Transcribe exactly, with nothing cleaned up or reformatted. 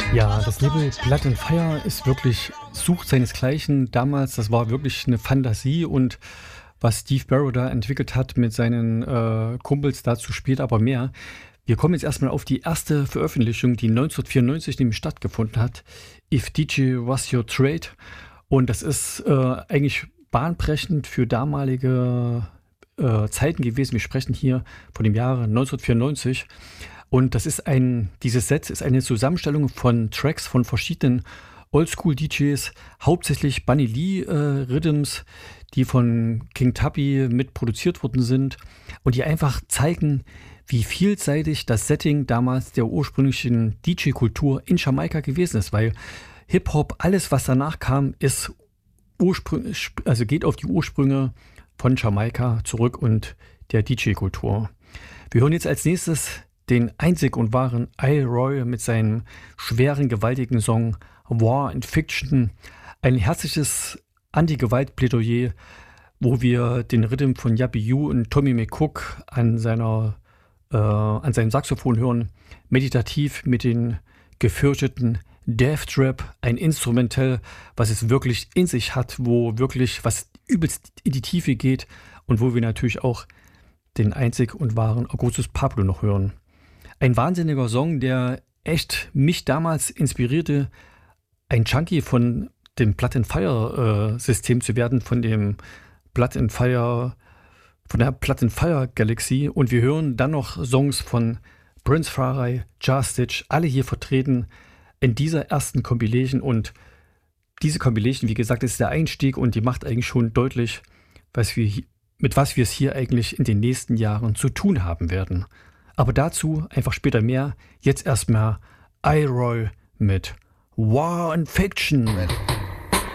Ja, das Label Blood and Fire ist wirklich sucht seinesgleichen. Damals, das war wirklich eine Fantasie und was Steve Barrow da entwickelt hat mit seinen, äh, Kumpels, dazu später aber mehr. Wir kommen jetzt erst mal auf die erste Veröffentlichung, die neunzehnhundertvierundneunzig nämlich stattgefunden hat, „If D J Was Your Trade", und das ist, äh, eigentlich bahnbrechend für damalige, äh, Zeiten gewesen. Wir sprechen hier von dem Jahre neunzehnhundertvierundneunzig. Und das ist ein dieses Set ist eine Zusammenstellung von Tracks von verschiedenen Oldschool-D Js, hauptsächlich Bunny Lee, äh, Rhythms, die von King Tubby mit produziert worden sind und die einfach zeigen, wie vielseitig das Setting damals der ursprünglichen D J-Kultur in Jamaika gewesen ist, weil Hip-Hop, alles, was danach kam, ist ursprünglich, also geht auf die Ursprünge von Jamaika zurück und der D J-Kultur. Wir hören jetzt als nächstes den einzig und wahren I-Roy mit seinem schweren, gewaltigen Song War and Fiction. Ein herzliches Anti-Gewalt-Plädoyer, wo wir den Rhythm von Yappy U und Tommy McCook an, seiner, äh, an seinem Saxophon hören. Meditativ mit den gefürchteten Death Trap, ein Instrumentell, was es wirklich in sich hat, wo wirklich was übelst in die Tiefe geht und wo wir natürlich auch den einzig und wahren Augustus Pablo noch hören. Ein wahnsinniger Song, der echt mich damals inspirierte, ein Junkie von dem Blood and Fire äh, System zu werden, von dem Blood and Fire, von der Blood and Fire Galaxy. Und wir hören dann noch Songs von Prince Farai, Jar-Stitch, alle hier vertreten in dieser ersten Compilation. Und diese Compilation, wie gesagt, ist der Einstieg und die macht eigentlich schon deutlich, was wir, hi- mit was wir es hier eigentlich in den nächsten Jahren zu tun haben werden. Aber dazu einfach später mehr. Jetzt erstmal I-Roy mit War and Fiction.